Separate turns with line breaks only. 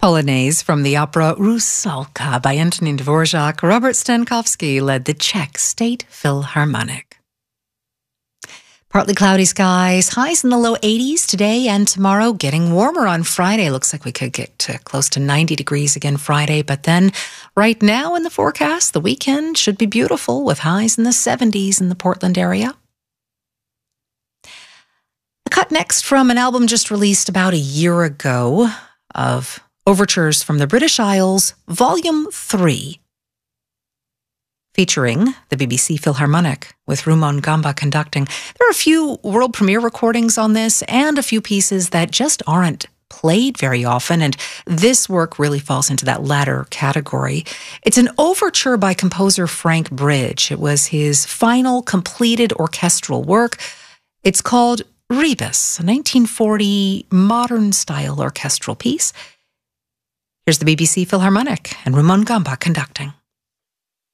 Polonaise from the opera Rusalka by Antonin Dvorak. Robert Stankowski led the Czech State Philharmonic. Partly cloudy skies, highs in the low 80s today and tomorrow, getting warmer on Friday. Looks like we could get to close to 90 degrees again Friday, but then right now in the forecast, the weekend should be beautiful with highs in the 70s in the Portland area. A cut next from an album just released about a year ago of Overtures from the British Isles, Volume 3, featuring the BBC Philharmonic with Rumon Gamba conducting. There are a few world premiere recordings on this and a few pieces that just aren't played very often, and this work really falls into that latter category. It's an overture by composer Frank Bridge. It was his final completed orchestral work. It's called Rebus, a 1940 modern-style orchestral piece. Here's the BBC Philharmonic and Rumon Gamba conducting.